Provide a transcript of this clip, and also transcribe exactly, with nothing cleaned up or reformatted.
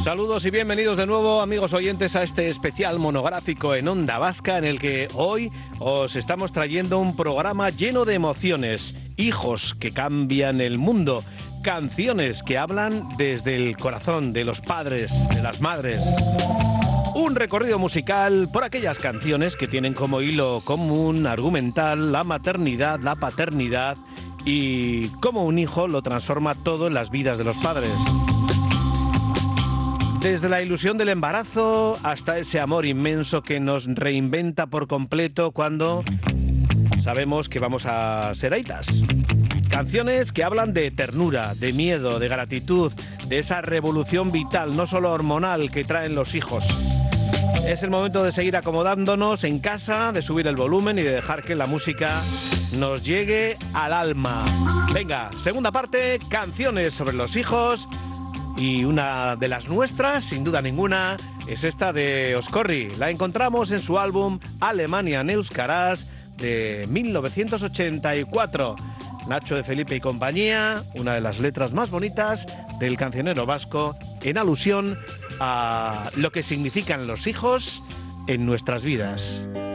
Saludos y bienvenidos de nuevo, amigos oyentes, a este especial monográfico en Onda Vasca, en el que hoy os estamos trayendo un programa lleno de emociones, hijos que cambian el mundo, canciones que hablan desde el corazón de los padres, de las madres. Un recorrido musical por aquellas canciones que tienen como hilo común argumental la maternidad, la paternidad y cómo un hijo lo transforma todo en las vidas de los padres. Desde la ilusión del embarazo hasta ese amor inmenso que nos reinventa por completo cuando sabemos que vamos a ser aitas. Canciones que hablan de ternura, de miedo, de gratitud, de esa revolución vital, no solo hormonal, que traen los hijos. Es el momento de seguir acomodándonos en casa, de subir el volumen y de dejar que la música nos llegue al alma. Venga, segunda parte, canciones sobre los hijos. Y una de las nuestras, sin duda ninguna, es esta de Oscorri. La encontramos en su álbum Alemania en Euskaraz de mil novecientos ochenta y cuatro. Nacho de Felipe y compañía, una de las letras más bonitas del cancionero vasco, en alusión a lo que significan los hijos en nuestras vidas.